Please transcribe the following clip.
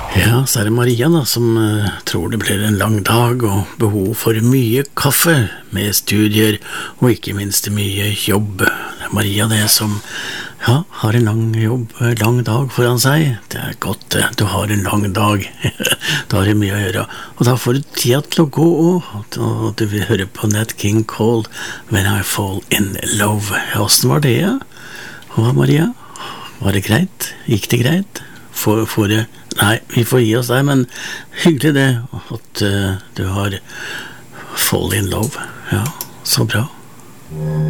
Ja, så det Maria da, som tror det blir en lang dag og behov for mye kaffe med studier og ikke minst mye jobb. Det Maria det som har en lang jobb, lang dag foran seg. Det godt det, du har en lang dag. Da har du mye å gjøre. Og da får du tida til å gå og du vil høre på Nat King Cole When I Fall in Love. Ja, hvordan var det? Ja? Hva Maria? Var det greit? Gikk det greit? For det? Nei, vi får gi oss der, men hyggelig det at du har fall in love. Ja, så bra.